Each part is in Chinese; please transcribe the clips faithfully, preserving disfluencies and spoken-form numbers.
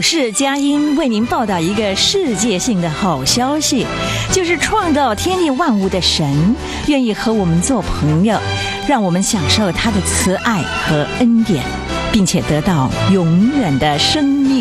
世佳音为您报道一个世界性的好消息，就是创造天地万物的神愿意和我们做朋友，让我们享受他的慈爱和恩典，并且得到永远的生命。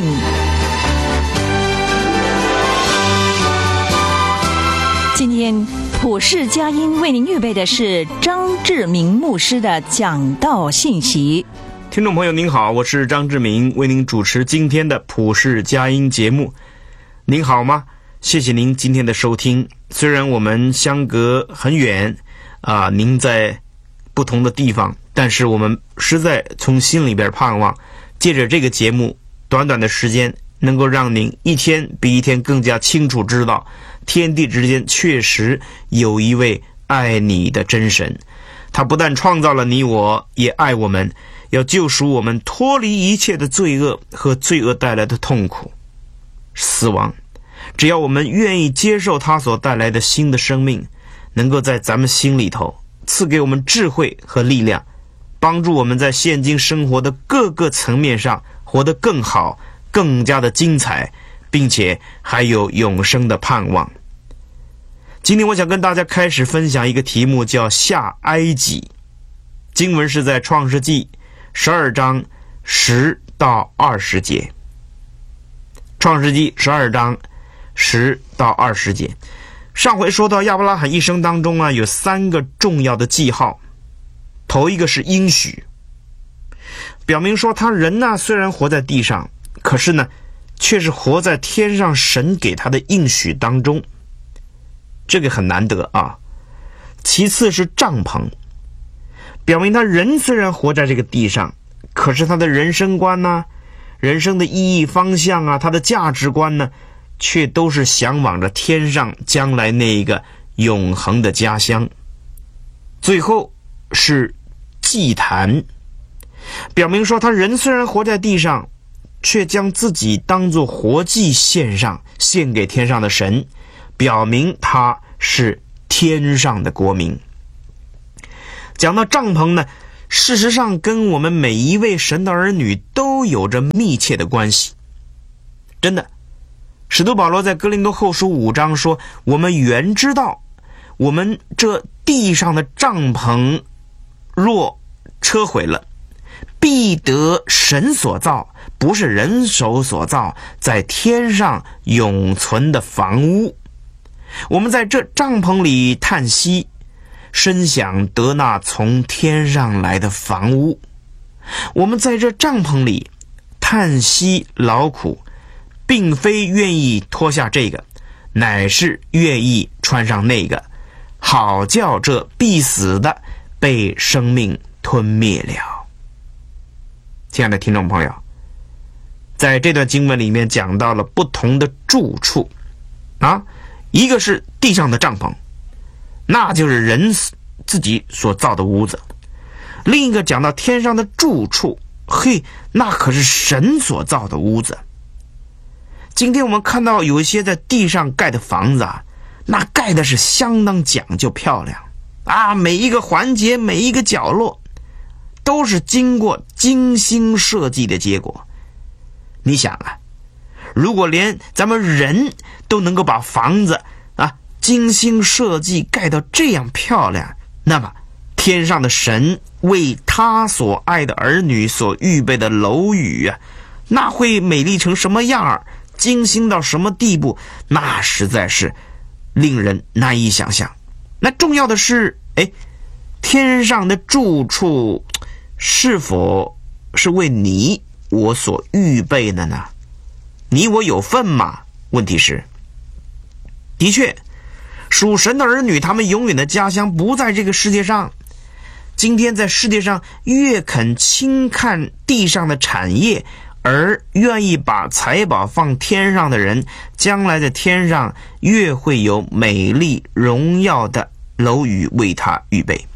今天普世佳音为您预备的是张志明牧师的讲道信息。 听众朋友您好，我是张志明，为您主持今天的普世佳音节目。您好吗？谢谢您今天的收听。虽然我们相隔很远啊，您在不同的地方，但是我们实在从心里边盼望，借着这个节目短短的时间，能够让您一天比一天更加清楚知道，天地之间确实有一位爱你的真神。他不但创造了你我，也爱我们，要救赎我们脱离一切的罪恶和罪恶带来的痛苦死亡。只要我们愿意接受他所带来的新的生命，能够在咱们心里头赐给我们智慧和力量，帮助我们在现今生活的各个层面上活得更好，更加的精彩，并且还有永生的盼望。今天我想跟大家开始分享一个题目，叫下埃及。经文是在创世纪十二章十到二十节。创世纪十二章十到二十节。上回说到亚伯拉罕一生当中啊，有三个重要的记号。头一个是应许，表明说他人呢虽然活在地上，可是呢却是活在天上神给他的应许当中，这个很难得啊。其次是帐篷，表明他人虽然活在这个地上，可是他的人生观呢、人生的意义方向啊、他的价值观呢，却都是向往着天上将来那一个永恒的家乡。最后是祭坛，表明说他人虽然活在地上，却将自己当作活祭献上，献给天上的神，表明他是天上的国民。讲到帐篷呢，事实上跟我们每一位神的儿女都有着密切的关系。真的，使徒保罗在哥林多后书五章说，我们原知道，我们这地上的帐篷若车毁了，必得神所造，不是人手所造，在天上永存的房屋。我们在这帐篷里叹息，深想得那从天上来的房屋。我们在这帐篷里叹息劳苦，并非愿意脱下这个，乃是愿意穿上那个，好叫这必死的被生命吞灭了。亲爱的听众朋友，在这段经文里面讲到了不同的住处啊，一个是地上的帐篷，那就是人自己所造的屋子；另一个讲到天上的住处，嘿，那可是神所造的屋子。今天我们看到有一些在地上盖的房子啊，那盖的是相当讲究漂亮啊，每一个环节每一个角落都是经过精心设计的结果。你想啊，如果连咱们人都能够把房子啊精心设计盖到这样漂亮，那么天上的神为他所爱的儿女所预备的楼宇啊，那会美丽成什么样，精心到什么地步，那实在是令人难以想象。那重要的是，哎，天上的住处是否是为你我所预备的呢？你我有份吗？问题是，的确属神的儿女，他们永远的家乡不在这个世界上。今天在世界上越肯轻看地上的产业，而愿意把财宝放天上的人，将来在天上越会有美丽荣耀的楼宇为他预备。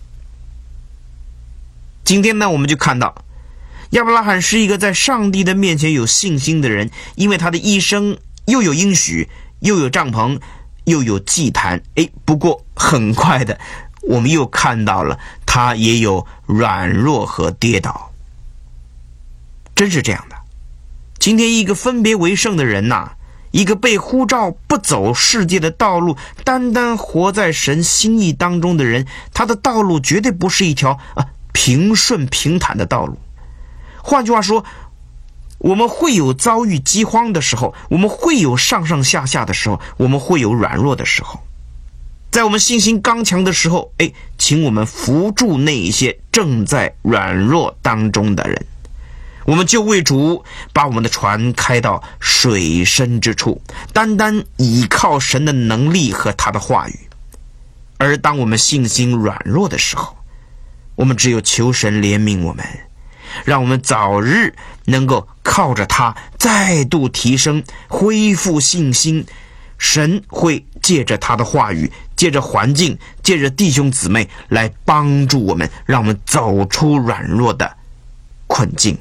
今天呢，我们就看到亚伯拉罕是一个在上帝的面前有信心的人，因为他的一生又有应许，又有帐篷，又有祭坛。诶，不过很快的我们又看到了他也有软弱和跌倒。真是这样的， 今天一个分别为圣的人呐、啊，一个被呼召不走世界的道路，单单活在神心意当中的人，他的道路绝对不是一条啊平顺平坦的道路。换句话说，我们会有遭遇饥荒的时候，我们会有上上下下的时候，我们会有软弱的时候。在我们信心刚强的时候，哎，请我们扶助那一些正在软弱当中的人。我们就为主把我们的船开到水深之处，单单倚靠神的能力和他的话语。而当我们信心软弱的时候，我们只有求神怜悯我们，让我们早日能够靠着他再度提升，恢复信心。神会借着他的话语，借着环境，借着弟兄姊妹来帮助我们，让我们走出软弱的困境。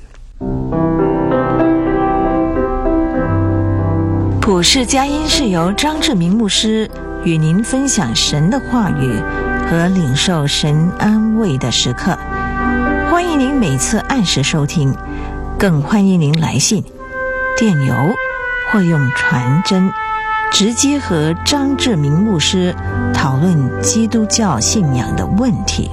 普世佳音是由张志明牧师与您分享神的话语和领受神安慰的时刻。欢迎您每次按时收听，更欢迎您来信、电邮或用传真直接和张志明牧师讨论基督教信仰的问题。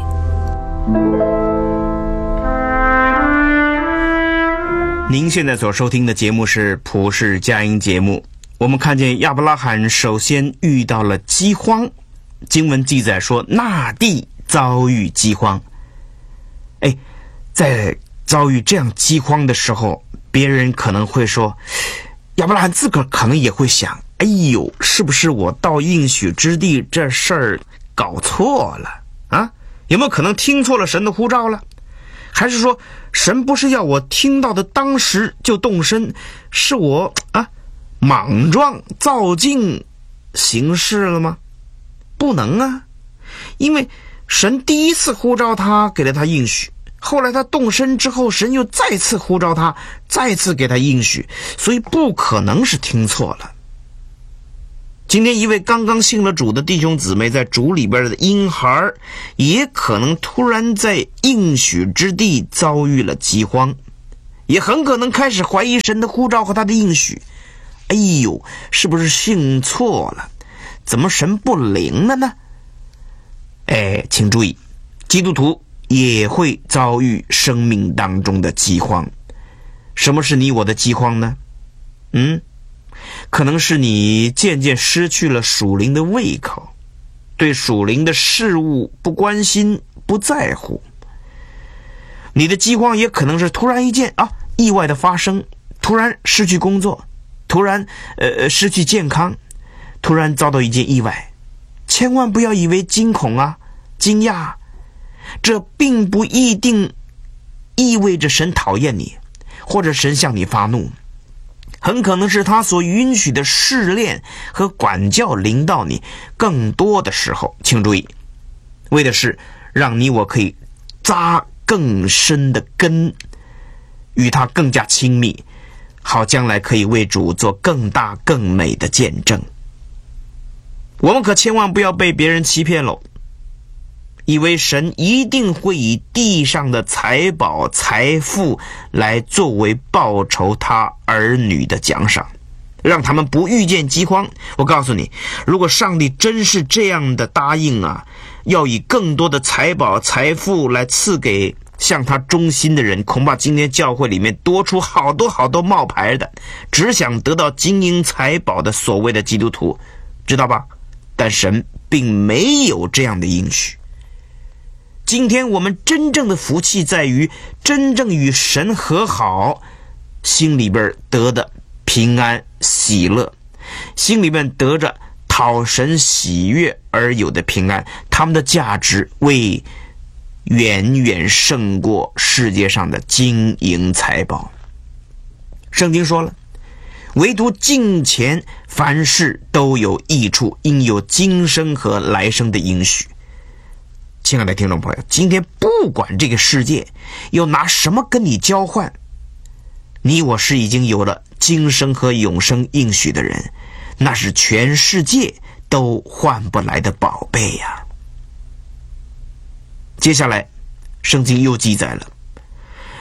您现在所收听的节目是普世佳音节目。我们看见亚伯拉罕首先遇到了饥荒，经文记载说那地遭遇饥荒。哎，在遭遇这样饥荒的时候，别人可能会说，亚伯拉罕自个儿可能也会想，哎呦，是不是我到应许之地这事儿搞错了啊？有没有可能听错了神的呼召了？还是说神不是要我听到的当时就动身，是我啊莽撞造进行事了吗？不能啊，因为神第一次呼召他给了他应许，后来他动身之后，神又再次呼召他，再次给他应许，所以不可能是听错了。今天一位刚刚信了主的弟兄姊妹，在主里边的婴孩也可能突然在应许之地遭遇了饥荒，也很可能开始怀疑神的呼召和他的应许。哎呦，是不是信错了？怎么神不灵了呢？哎，请注意，基督徒也会遭遇生命当中的饥荒。什么是你我的饥荒呢？嗯，可能是你渐渐失去了属灵的胃口，对属灵的事物不关心不在乎。你的饥荒也可能是突然一件啊意外的发生，突然失去工作，突然呃失去健康，突然遭到一件意外。千万不要以为惊恐啊惊讶，这并不一定意味着神讨厌你，或者神向你发怒。很可能是他所允许的试炼和管教临到你，更多的时候，请注意，为的是让你我可以扎更深的根，与他更加亲密，好将来可以为主做更大更美的见证。我们可千万不要被别人欺骗喽，以为神一定会以地上的财宝财富来作为报酬他儿女的奖赏，让他们不遇见饥荒。我告诉你，如果上帝真是这样的答应啊，要以更多的财宝财富来赐给向他忠心的人，恐怕今天教会里面多出好多好多冒牌的只想得到金银财宝的所谓的基督徒，知道吧？但神并没有这样的应许。今天我们真正的福气在于真正与神和好，心里边得的平安喜乐，心里边得着讨神喜悦而有的平安，他们的价值为远远胜过世界上的金银财宝。圣经说了，唯独敬虔凡事都有益处，应有今生和来生的应许。亲爱的听众朋友，今天不管这个世界又拿什么跟你交换，你我是已经有了今生和永生应许的人，那是全世界都换不来的宝贝呀。接下来圣经又记载了，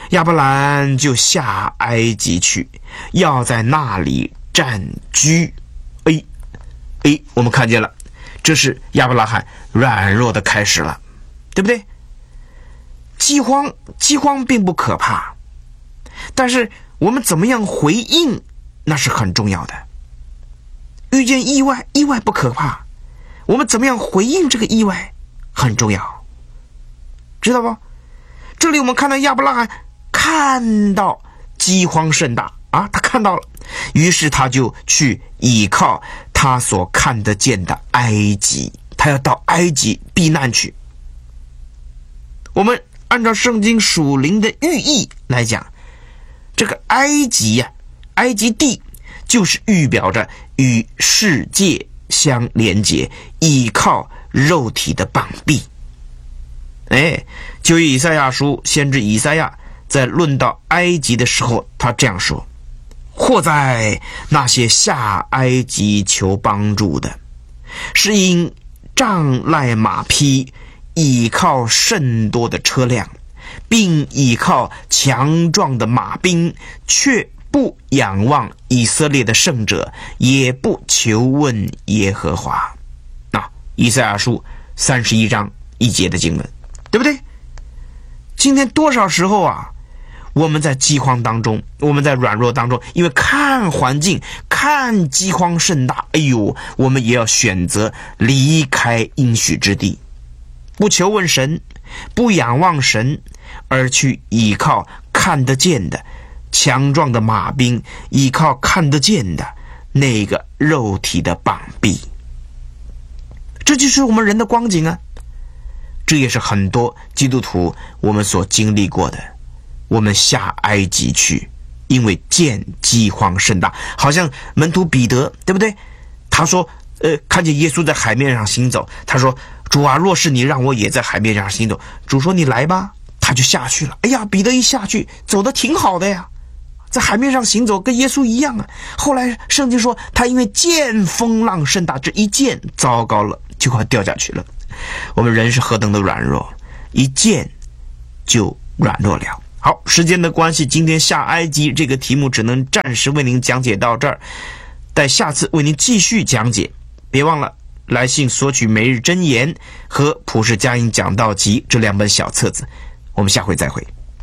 亚伯兰就下埃及去，要在那里暂居。哎哎，我们看见了，这是亚伯拉罕软弱的开始了，对不对？饥荒，饥荒并不可怕，但是我们怎么样回应，那是很重要的。遇见意外，意外不可怕，我们怎么样回应这个意外很重要，知道不？这里我们看到亚伯拉罕看到饥荒甚大啊，他看到了，于是他就去倚靠他所看得见的埃及，他要到埃及避难去。我们按照圣经属灵的寓意来讲，这个埃及呀、啊，埃及地就是预表着与世界相连结，依靠肉体的膀臂。哎，就以以赛亚书先知以赛亚在论到埃及的时候，他这样说：或在那些下埃及求帮助的，是因仗赖马匹，倚靠甚多的车辆，并倚靠强壮的马兵，却不仰望以色列的圣者，也不求问耶和华。啊，以赛亚书三十一章一节的经文，对不对？今天多少时候啊，我们在饥荒当中，我们在软弱当中，因为看环境，看饥荒甚大，哎呦，我们也要选择离开应许之地，不求问神，不仰望神，而去依靠看得见的强壮的马兵，依靠看得见的那个肉体的膀臂。这就是我们人的光景啊，这也是很多基督徒我们所经历过的。我们下埃及去，因为见饥荒甚大，好像门徒彼得，对不对？他说呃，看见耶稣在海面上行走，他说主啊，若是你让我也在海面上行走，主说你来吧，他就下去了。哎呀，彼得一下去走得挺好的呀，在海面上行走跟耶稣一样啊。后来圣经说他因为见风浪甚大，这一见糟糕了，就快掉下去了。我们人是何等的软弱，一见就软弱了。好，时间的关系，今天下埃及这个题目只能暂时为您讲解到这儿，待下次为您继续讲解。别忘了来信索取每日箴言和普世佳音讲道集这两本小册子。我们下回再会。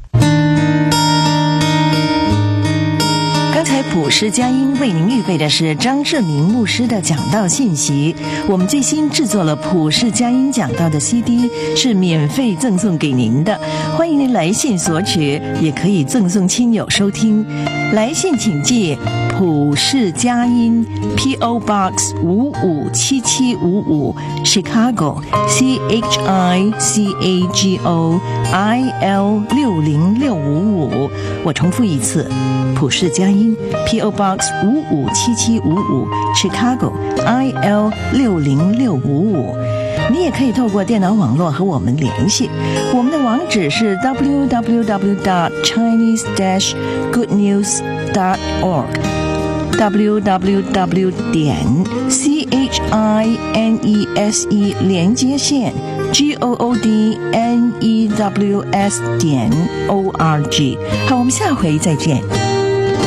刚才普世佳音为您预备的是张志明牧师的讲道信息。我们最新制作了普世佳音讲道的 C D， 是免费赠送给您的，欢迎您来信索取，也可以赠送亲友收听。来信请寄普世佳音 P O Box 五五七七五五 Chicago C H I C A G O I L 六零六五五。我重复一次，普世佳音 P O Box 五五七七五五 Chicago I L 六零六五五。你也可以透过电脑网络和我们联系，我们的网址是 w w w dot chinese dash good news dot org w w w 点 c h i n e s e 连接线 g o o d n e w s 点 o r g。好，我们下回再见。